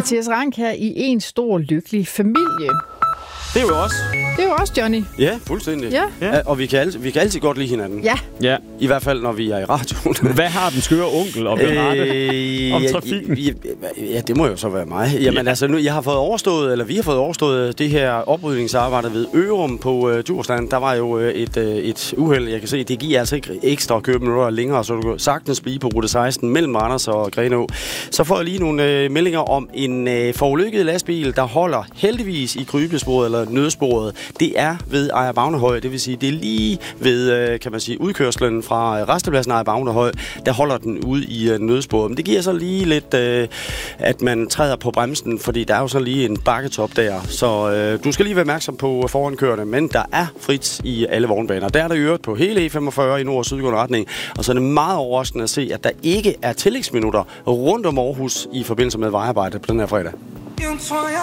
Mathias Rank her i en stor lykkelig familie. Det er jo også. Det er jo også Johnny. Ja, fuldstændig. Ja. Og vi kan altid godt lide hinanden. Ja. I hvert fald, når vi er i radioen. Hvad har den skøre onkel og Bernarde om trafikken? Ja, det må jo så være mig. Jamen altså, nu, vi har fået overstået det her oprydningsarbejde ved Ørum på Djursland. Der var jo et uheld, jeg kan se. Det giver altså ikke ekstra købeminutter længere, så du kan sagtens blive på rute 16 mellem Randers og Grenaa. Så får jeg lige nogle meldinger om en forulykket lastbil, der holder heldigvis i krybesporet eller nødsporet. Det er ved Ejer Bavnehøj, det vil sige, det er lige ved, kan man sige, udkørslen fra rastepladsen Ejer Bavnehøj, der holder den ude i nødsporet. Men det giver så lige lidt, at man træder på bremsen, fordi der er jo så lige en bakketop der. Så du skal lige være opmærksom på forankørende, men der er frit i alle vognbaner. Der er der i øvrigt på hele E45 i nord- og sydgående retning, og så er det meget overraskende at se, at der ikke er tillægsminutter rundt om Aarhus i forbindelse med vejarbejde på den her fredag.